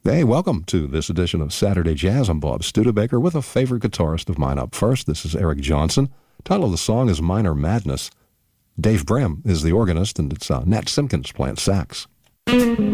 Hey, welcome to this edition of Saturday Jazz. I'm Bob Studebaker with a favorite guitarist of mine up first. This is Eric Johnson. Title of the song is Minor Madness. Dave Brem is the organist, and it's Nat Simpkins playing sax.